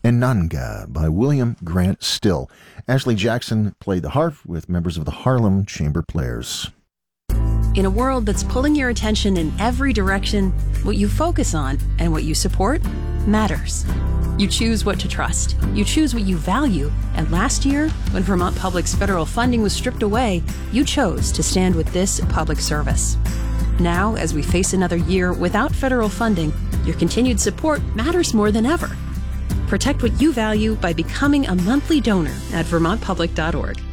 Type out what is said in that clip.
and Nanga by William Grant Still. Ashley Jackson played the harp with members of the Harlem Chamber Players. In a world that's pulling your attention in every direction, what you focus on and what you support matters. You choose what to trust. You choose what you value. And last year, when Vermont Public's federal funding was stripped away, you chose to stand with this public service. Now, as we face another year without federal funding, your continued support matters more than ever. Protect what you value by becoming a monthly donor at vermontpublic.org.